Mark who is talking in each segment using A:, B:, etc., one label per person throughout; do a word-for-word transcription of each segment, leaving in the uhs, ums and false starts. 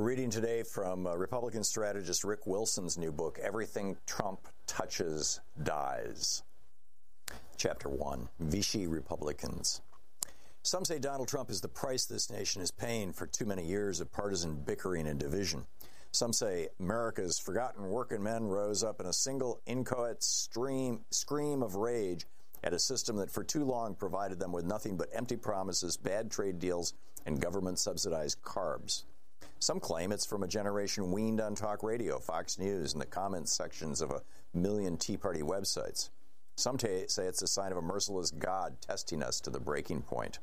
A: reading today from uh, Republican strategist Rick Wilson's new book, Everything Trump Touches Dies. Chapter one, Vichy Republicans. Some say Donald Trump is the price this nation is paying for too many years of partisan bickering and division. Some say America's forgotten working men rose up in a single inchoate stream, scream of rage at a system that for too long provided them with nothing but empty promises, bad trade deals, and government-subsidized carbs. Some claim it's from a generation weaned on talk radio, Fox News, and the comments sections of a million Tea Party websites. Some t- say it's a sign of a merciless God testing us to the breaking point.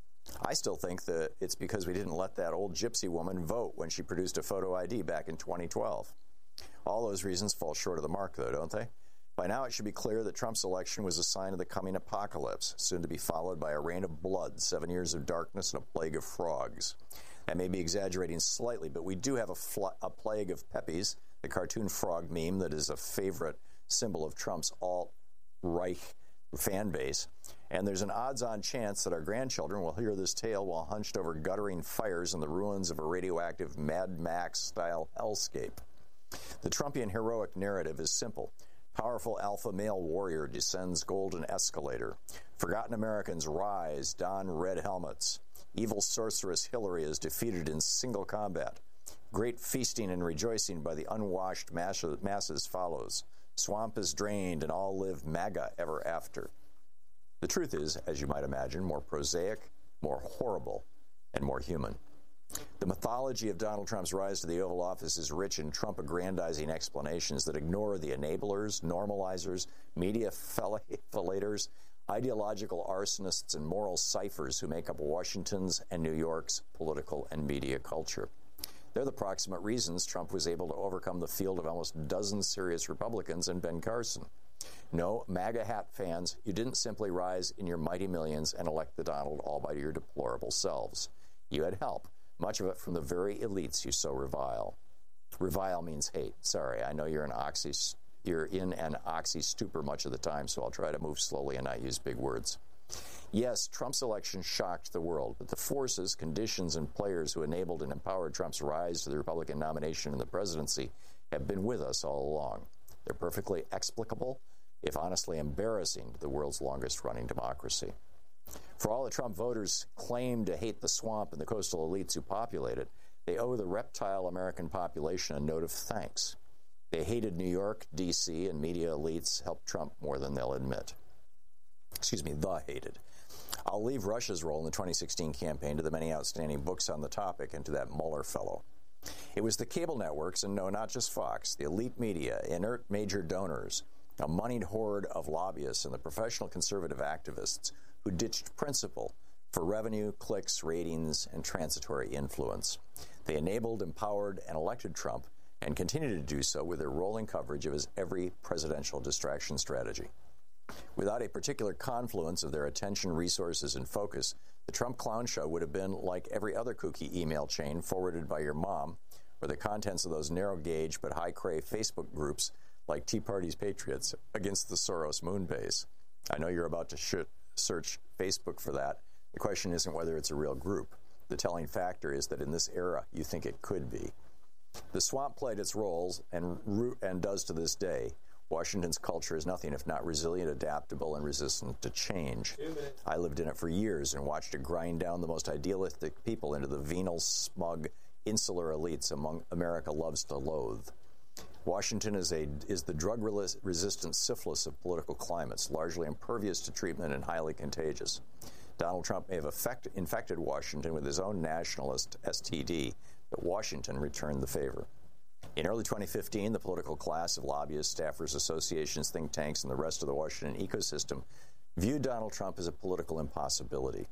A: I still think that it's because we didn't let that old gypsy woman vote when she produced a photo I D back in twenty twelve. All those reasons fall short of the mark, though, don't they? By now, it should be clear that Trump's election was a sign of the coming apocalypse, soon to be followed by a rain of blood, seven years of darkness, and a plague of frogs. I may be exaggerating slightly, but we do have a, fl- a plague of peppies, the cartoon frog meme that is a favorite symbol of Trump's alt-right fan base. And there's an odds-on chance that our grandchildren will hear this tale while hunched over guttering fires in the ruins of a radioactive Mad Max-style hellscape. The Trumpian heroic narrative is simple. Powerful alpha male warrior descends golden escalator. Forgotten Americans rise, don red helmets. Evil sorceress Hillary is defeated in single combat. Great feasting and rejoicing by the unwashed masses follows. Swamp is drained and all live MAGA ever after. The truth is, as you might imagine, more prosaic, more horrible, and more human. The mythology of Donald Trump's rise to the Oval Office is rich in Trump-aggrandizing explanations that ignore the enablers, normalizers, media fellators, ideological arsonists, and moral ciphers who make up Washington's and New York's political and media culture. They're the proximate reasons Trump was able to overcome the field of almost a dozen serious Republicans and Ben Carson. No, MAGA hat fans, you didn't simply rise in your mighty millions and elect the Donald all by your deplorable selves. You had help. Much of it from the very elites you so revile. Revile means hate. Sorry, I know you're an oxy, you're in an oxy stupor much of the time, so I'll try to move slowly and not use big words. Yes, Trump's election shocked the world, but the forces, conditions, and players who enabled and empowered Trump's rise to the Republican nomination and the presidency have been with us all along. They're perfectly explicable, if honestly embarrassing, to the world's longest-running democracy. For all the Trump voters claim to hate the swamp and the coastal elites who populate it, they owe the reptile American population a note of thanks. They hated New York, D C, and media elites helped Trump more than they'll admit. Excuse me, the hated. I'll leave Russia's role in the twenty sixteen campaign to the many outstanding books on the topic and to that Mueller fellow. It was the cable networks, and no, not just Fox, the elite media, inert major donors, a moneyed horde of lobbyists, and the professional conservative activists who ditched principle for revenue, clicks, ratings, and transitory influence. They enabled, empowered, and elected Trump, and continue to do so with their rolling coverage of his every presidential distraction strategy. Without a particular confluence of their attention, resources, and focus, the Trump Clown Show would have been like every other kooky email chain forwarded by your mom, or the contents of those narrow-gauge but high-crave Facebook groups like Tea Party's Patriots against the Soros moon base. I know you're about to sh- search Facebook for that. The question isn't whether it's a real group. The telling factor is that in this era, you think it could be. The swamp played its roles and, and does to this day. Washington's culture is nothing if not resilient, adaptable, and resistant to change. I lived in it for years and watched it grind down the most idealistic people into the venal, smug, insular elites among America loves to loathe. Washington is a is the drug-resistant syphilis of political climates, largely impervious to treatment and highly contagious. Donald Trump may have effect, infected Washington with his own nationalist S T D, but Washington returned the favor. In early twenty fifteen, the political class of lobbyists, staffers, associations, think tanks, and the rest of the Washington ecosystem viewed Donald Trump as a political impossibility.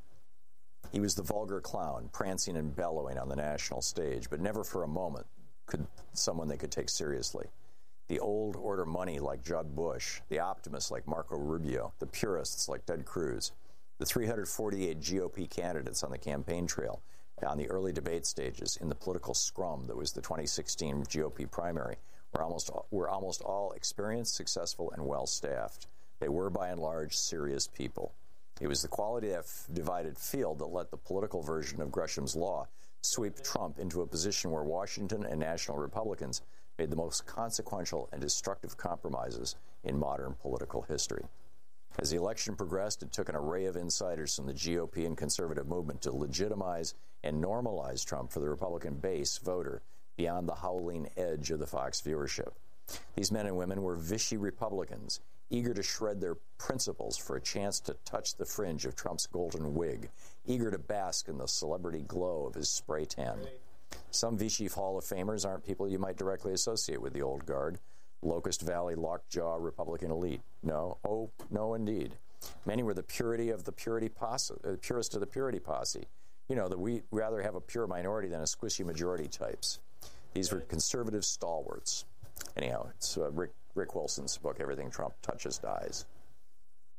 A: He was the vulgar clown, prancing and bellowing on the national stage, but never for a moment could someone they could take seriously. The old order money like Jeb Bush, the optimists like Marco Rubio, the purists like Ted Cruz, the three hundred forty-eight G O P candidates on the campaign trail, on the early debate stages, in the political scrum that was the twenty sixteen G O P primary, were almost, were almost all experienced, successful, and well-staffed. They were, by and large, serious people. It was the quality of that divided field that let the political version of Gresham's Law sweep Trump into a position where Washington and national Republicans made the most consequential and destructive compromises in modern political history. As the election progressed, it took an array of insiders from the G O P and conservative movement to legitimize and normalize Trump for the Republican base voter beyond the howling edge of the Fox viewership. These men and women were Vichy Republicans, eager to shred their principles for a chance to touch the fringe of Trump's golden wig, eager to bask in the celebrity glow of his spray tan. Some Vichy Hall of Famers aren't people you might directly associate with the old guard, Locust Valley lockjaw Republican elite. No, oh, no, indeed. Many were the purity of the purity posse, uh, purest of the purity posse. You know, that we rather have a pure minority than a squishy majority types. These were conservative stalwarts. Anyhow, it's uh, Rick, Rick Wilson's book, Everything Trump Touches Dies.